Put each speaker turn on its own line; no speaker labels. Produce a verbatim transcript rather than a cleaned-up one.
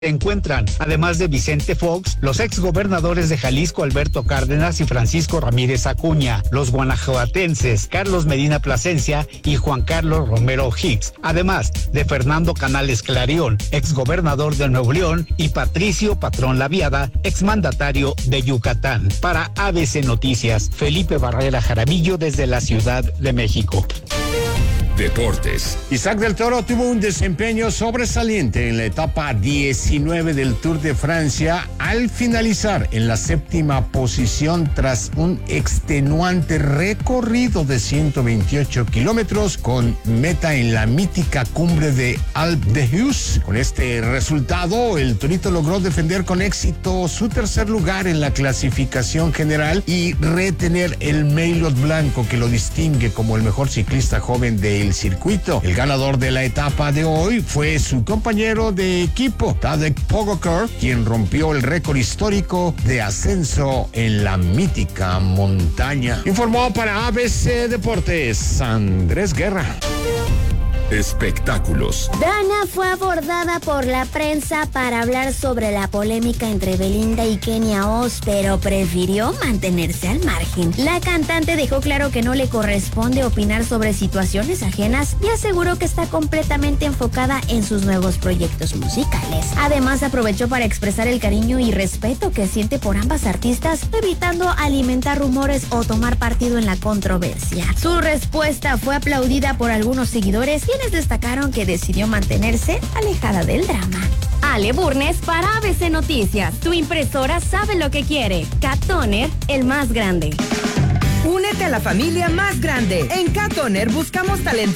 encuentran, además de Vicente Fox, los exgobernadores de Jalisco Alberto Cárdenas y Francisco Ramírez Acuña, los guanajuatenses Carlos Medina Plasencia y Juan Carlos Romero Hicks, además de Fernando Canales Clarión, exgobernador de Nuevo León, y Patricio Patrón Laviada, exmandatario de Yucatán. Para A B C Noticias, Felipe Barrera Jaramillo desde la Ciudad de México.
Deportes.
Isaac del Toro tuvo un desempeño sobresaliente en la etapa diecinueve del Tour de Francia al finalizar en la séptima posición tras un extenuante recorrido de ciento veintiocho kilómetros con meta en la mítica cumbre de Alpe d'Huez. Con este resultado, el torito logró defender con éxito su tercer lugar en la clasificación general y retener el maillot blanco que lo distingue como el mejor ciclista joven del circuito. El ganador de la etapa de hoy fue su compañero de equipo, Tadej Pogačar, quien rompió el récord histórico de ascenso en la mítica montaña. Informó para A B C Deportes, Andrés Guerra.
Espectáculos.
Dana fue abordada por la prensa para hablar sobre la polémica entre Belinda y Kenia Oz, pero prefirió mantenerse al margen. La cantante dejó claro que no le corresponde opinar sobre situaciones ajenas y aseguró que está completamente enfocada en sus nuevos proyectos musicales. Además, aprovechó para expresar el cariño y respeto que siente por ambas artistas, evitando alimentar rumores o tomar partido en la controversia. Su respuesta fue aplaudida por algunos seguidores, quienes destacaron que decidió mantenerse alejada del drama.
Ale Burnes para A B C Noticias. Tu impresora sabe lo que quiere. Cat Toner, el más grande.
Únete a la familia más grande. En Cat Toner buscamos talento